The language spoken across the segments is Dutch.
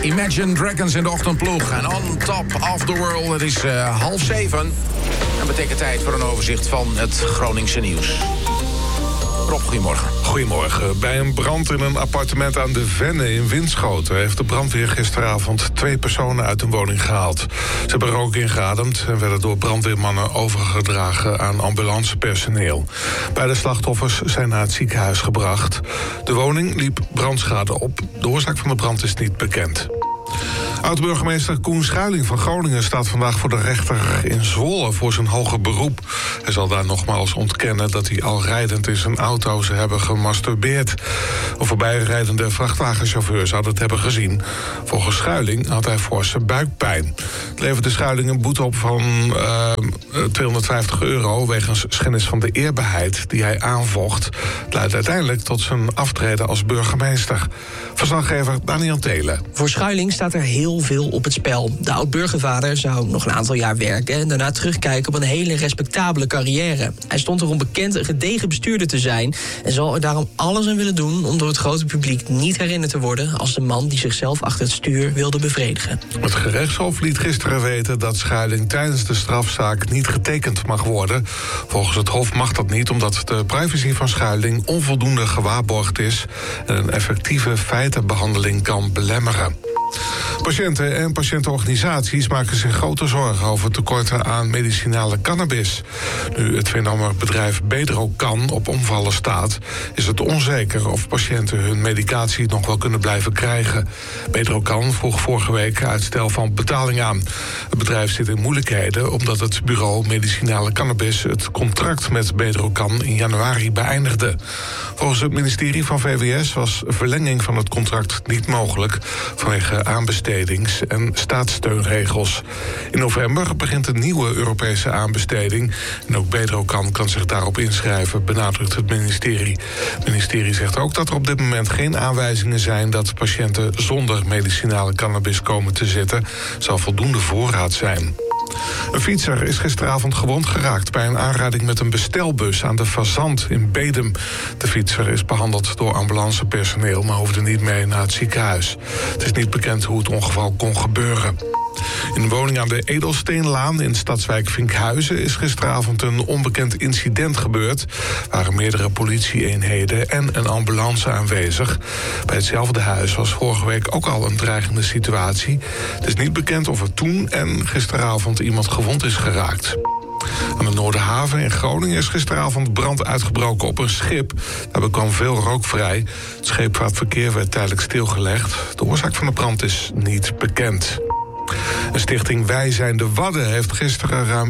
Imagine Dragons in de ochtendploeg. En On Top of the World, het is 6:30. Dat betekent tijd voor een overzicht van het Groningse nieuws. Rob, goedemorgen. Goedemorgen. Bij een brand in een appartement aan de Venne in Winschoten heeft de brandweer gisteravond 2 personen uit een woning gehaald. Ze hebben rook ingeademd en werden door brandweermannen overgedragen aan ambulancepersoneel. Beide slachtoffers zijn naar het ziekenhuis gebracht. De woning liep brandschade op. De oorzaak van de brand is niet bekend. Oud-burgemeester Koen Schuiling van Groningen staat vandaag voor de rechter in Zwolle voor zijn hoger beroep. Hij zal daar nogmaals ontkennen dat hij al rijdend in zijn auto zou hebben gemasturbeerd. Een voorbijrijdende vrachtwagenchauffeur zou dat hebben gezien. Volgens Schuiling had hij forse buikpijn. Het leverde Schuiling een boete op van €250 wegens schennis van de eerbaarheid die hij aanvocht. Het leidt uiteindelijk tot zijn aftreden als burgemeester. Verslaggever Daniel Telen. Voor Schuiling staat er heel veel op het spel. De oud-burgervader zou nog een aantal jaar werken en daarna terugkijken op een hele respectabele carrière. Hij stond erom bekend een gedegen bestuurder te zijn en zal er daarom alles aan willen doen om door het grote publiek niet herinnerd te worden als de man die zichzelf achter het stuur wilde bevredigen. Het gerechtshof liet gisteren weten dat Schuiling tijdens de strafzaak niet getekend mag worden. Volgens het hof mag dat niet omdat de privacy van Schuiling onvoldoende gewaarborgd is en een effectieve feitenbehandeling kan belemmeren. Patiënten en patiëntenorganisaties maken zich grote zorgen over tekorten aan medicinale cannabis. Nu het Veendammer-bedrijf Bedrocan op omvallen staat, is het onzeker of patiënten hun medicatie nog wel kunnen blijven krijgen. Bedrocan vroeg vorige week uitstel van betaling aan. Het bedrijf zit in moeilijkheden omdat het bureau medicinale cannabis het contract met Bedrocan in januari beëindigde. Volgens het ministerie van VWS was verlenging van het contract niet mogelijk vanwege aanbestedings- en staatssteunregels. In november begint een nieuwe Europese aanbesteding en ook Bedrocan kan zich daarop inschrijven, benadrukt het ministerie. Het ministerie zegt ook dat er op dit moment geen aanwijzingen zijn dat patiënten zonder medicinale cannabis komen te zitten. Er zal voldoende voorraad zijn. Een fietser is gisteravond gewond geraakt bij een aanrijding met een bestelbus aan de Fazant in Bedum. De fietser is behandeld door ambulancepersoneel, maar hoefde niet mee naar het ziekenhuis. Het is niet bekend hoe het ongeval kon gebeuren. In een woning aan de Edelsteenlaan in stadswijk Vinkhuizen is gisteravond een onbekend incident gebeurd. Er waren meerdere politie-eenheden en een ambulance aanwezig. Bij hetzelfde huis was vorige week ook al een dreigende situatie. Het is niet bekend of er toen en gisteravond iemand gewond is geraakt. Aan de Noorderhaven in Groningen is gisteravond brand uitgebroken op een schip. Daarbij kwam veel rook vrij. Het scheepvaartverkeer werd tijdelijk stilgelegd. De oorzaak van de brand is niet bekend. De stichting Wij zijn de Wadden heeft gisteren ruim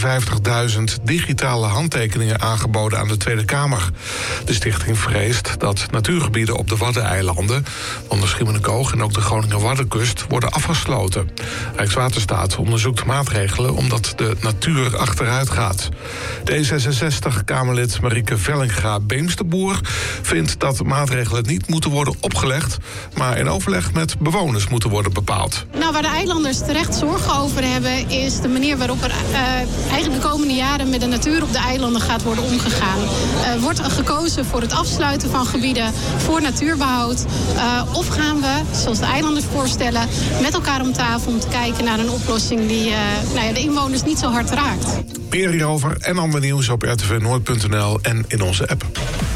51.000 digitale handtekeningen aangeboden aan de Tweede Kamer. De stichting vreest dat natuurgebieden op de Waddeneilanden, onder Schiermonnikoog en ook de Groninger Waddenkust, worden afgesloten. Rijkswaterstaat onderzoekt maatregelen omdat de natuur achteruit gaat. D66-Kamerlid Marieke Vellinga-Beemsterboer vindt dat maatregelen niet moeten worden opgelegd, maar in overleg met bewoners moeten worden bepaald. Nou, waar de eilanders terecht zorgen over hebben, is de manier waarop er eigenlijk de komende jaren met de natuur op de eilanden gaat worden omgegaan. Wordt er gekozen voor het afsluiten van gebieden voor natuurbehoud? Of gaan we, zoals de eilanders voorstellen, met elkaar om tafel om te kijken naar een oplossing die de inwoners niet zo hard raakt? Meer hierover en ander nieuws op rtvnoord.nl en in onze app.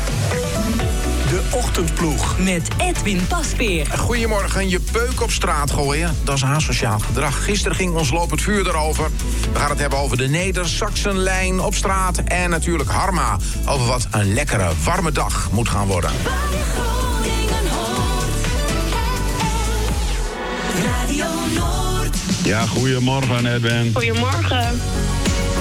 De Ochtendploeg met Edwin Paspeer. Goedemorgen, je peuk op straat gooien, dat is asociaal gedrag. Gisteren ging ons lopend vuur erover. We gaan het hebben over de Neder-Saxenlijn op straat en natuurlijk Harma. Over wat een lekkere, warme dag moet gaan worden. Radio Noord. Ja, goedemorgen Edwin. Goedemorgen.